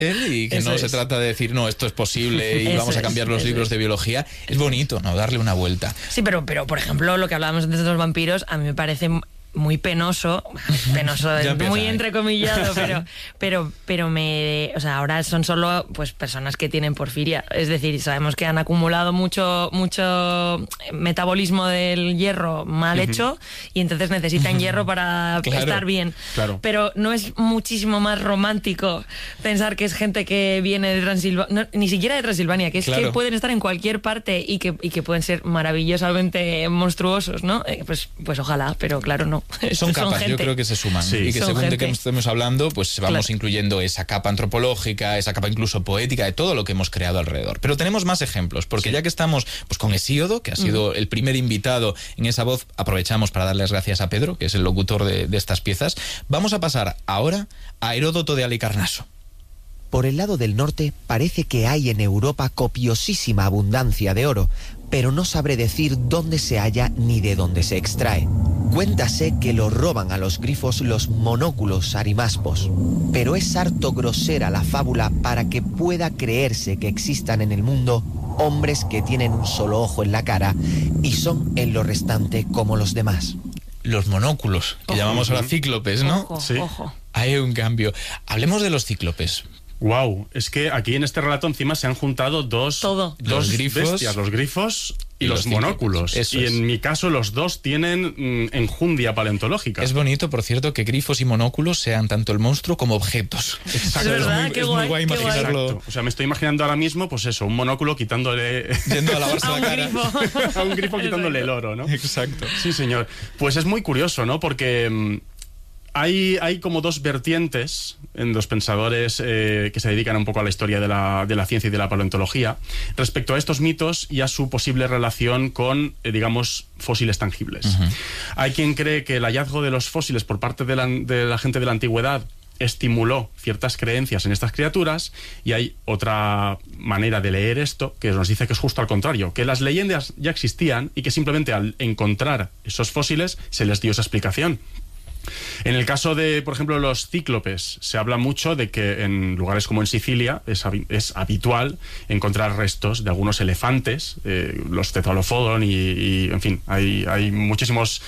y que Eso no se trata de decir, no, esto es posible y Eso vamos a cambiar los libros de biología. Es bonito, ¿no? Darle una vuelta. Sí, pero por ejemplo, lo que hablábamos antes de los vampiros, a mí me parece muy penoso muy entrecomillado, pero o sea, ahora son solo pues personas que tienen porfiria, es decir, sabemos que han acumulado mucho metabolismo del hierro mal hecho y entonces necesitan hierro para estar bien. Claro. Pero no es muchísimo más romántico pensar que es gente que viene de Transilvania, ni siquiera de Transilvania, que es que pueden estar en cualquier parte y que pueden ser maravillosamente monstruosos, ¿no? Pues ojalá, pero claro, no. Son capas, yo creo que se suman. Sí. Y que según de qué estemos hablando, pues vamos incluyendo esa capa antropológica, esa capa incluso poética, de todo lo que hemos creado alrededor. Pero tenemos más ejemplos, porque ya que estamos pues con Hesíodo, que ha sido el primer invitado en esa voz, aprovechamos para darles gracias a Pedro, que es el locutor de estas piezas. Vamos a pasar ahora a Heródoto de Halicarnaso. Por el lado del norte parece que hay en Europa copiosísima abundancia de oro, pero no sabré decir dónde se halla ni de dónde se extrae. Cuéntase que lo roban a los grifos los monóculos arimaspos, pero es harto grosera la fábula para que pueda creerse que existan en el mundo hombres que tienen un solo ojo en la cara y son en lo restante como los demás. Los monóculos, que llamamos ahora cíclopes, ¿no? Ojo. Hay un cambio. Hablemos de los cíclopes. Wow, es que aquí en este relato encima se han juntado dos grifos, bestias, los grifos y los monóculos. Y en mi caso los dos tienen enjundia paleontológica. Es bonito, por cierto, que grifos y monóculos sean tanto el monstruo como objetos. Exacto. Es verdad, qué guay, muy guay imaginarlo. Exacto. O sea, me estoy imaginando ahora mismo, pues eso, un monóculo quitándole... Yendo a lavarse la cara. A un grifo quitándole el oro, ¿no? Exacto. Sí, señor. Pues es muy curioso, ¿no? Porque... Hay como dos vertientes en los pensadores que se dedican un poco a la historia de la ciencia y de la paleontología respecto a estos mitos y a su posible relación con, digamos, fósiles tangibles. Hay quien cree que el hallazgo de los fósiles por parte de la gente de la antigüedad estimuló ciertas creencias en estas criaturas, y hay otra manera de leer esto que nos dice que es justo al contrario, que las leyendas ya existían y que simplemente al encontrar esos fósiles se les dio esa explicación. En el caso de, por ejemplo, los cíclopes, se habla mucho de que en lugares como en Sicilia es habitual encontrar restos de algunos elefantes, los Cefalophodon y en fin, hay muchísimos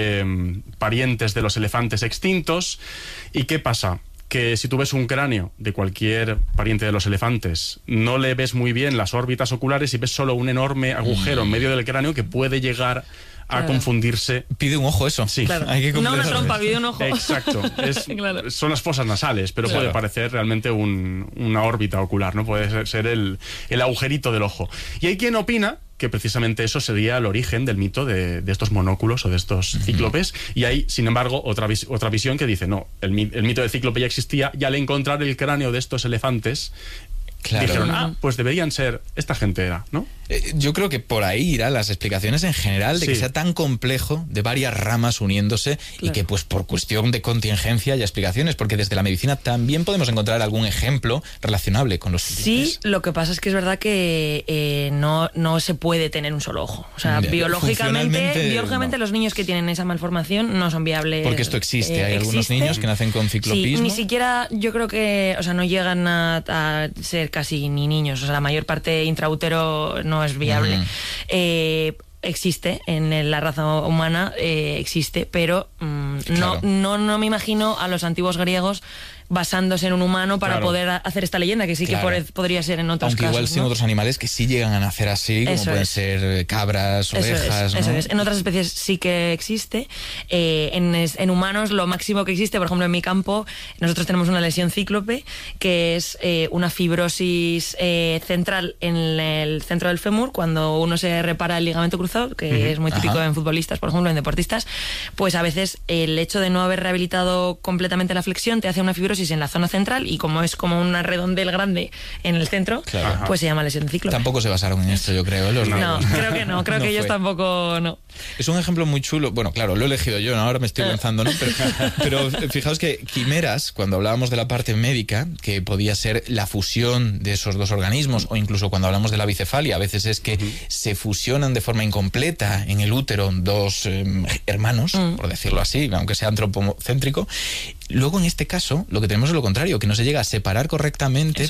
parientes de los elefantes extintos. ¿Y qué pasa? Que si tú ves un cráneo de cualquier pariente de los elefantes, no le ves muy bien las órbitas oculares y ves solo un enorme agujero en medio del cráneo que puede llegar a confundirse. Pide un ojo eso. Sí. Claro. Hay que No una trompa, pide un ojo. Exacto. Claro. Son las fosas nasales, pero puede parecer realmente una órbita ocular, ¿no? Puede ser el agujerito del ojo. Y hay quien opina que precisamente eso sería el origen del mito de estos monóculos o de estos cíclopes. Y hay, sin embargo, otra visión que dice, no, el mito del cíclope ya existía, y al encontrar el cráneo de estos elefantes, dijeron, pues deberían ser, esta gente era, ¿no? Yo creo que por ahí irán las explicaciones en general de que sea tan complejo, de varias ramas uniéndose, y que pues por cuestión de contingencia haya explicaciones, porque desde la medicina también podemos encontrar algún ejemplo relacionable con los cíclopes. Sí, lo que pasa es que es verdad que no se puede tener un solo ojo. O sea, biológicamente los niños que tienen esa malformación no son viables. Porque esto existe, hay algunos niños que nacen con ciclopismo. Sí, ni siquiera, yo creo que, o sea, no llegan a ser casi ni niños. O sea, la mayor parte intraútero no es viable. Existe en la raza humana, existe, pero no me imagino a los antiguos griegos basándose en un humano para poder hacer esta leyenda, que sí que podría ser en otros casos. Aunque igual sin otros animales que sí llegan a nacer así, como pueden ser cabras, ovejas. Eso es. En otras especies sí que existe. En humanos lo máximo que existe, por ejemplo en mi campo, nosotros tenemos una lesión cíclope, que es una fibrosis central en el centro del fémur, cuando uno se repara el ligamento cruzado, que es muy típico en futbolistas, por ejemplo, en deportistas. Pues a veces el hecho de no haber rehabilitado completamente la flexión te hace una fibrosis en la zona central, y como es como una redondel grande en el centro, pues se llama lesión cíclope. Tampoco se basaron en esto, yo creo, los No, creo que no, creo que ellos tampoco, no. Es un ejemplo muy chulo. Bueno, claro, lo he elegido yo, ¿no? Ahora me estoy lanzando, ¿no? Pero fijaos que quimeras, cuando hablábamos de la parte médica, que podía ser la fusión de esos dos organismos, o incluso cuando hablamos de la bicefalia, a veces es que se fusionan de forma incompleta en el útero dos hermanos, por decirlo así, aunque sea antropocéntrico. Luego, en este caso, lo que tenemos es lo contrario, que no se llega a separar correctamente